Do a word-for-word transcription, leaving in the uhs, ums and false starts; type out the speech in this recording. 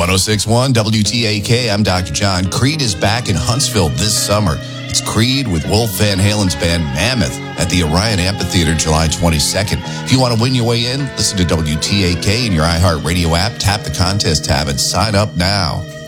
oh six point one W T A K, I'm Doctor John. Creed is back in Huntsville this summer. It's Creed with Wolf Van Halen's band Mammoth at the Orion Amphitheater July twenty-second. If you want to win your way in, listen to W T A K in your iHeartRadio app, tap the contest tab, and sign up now.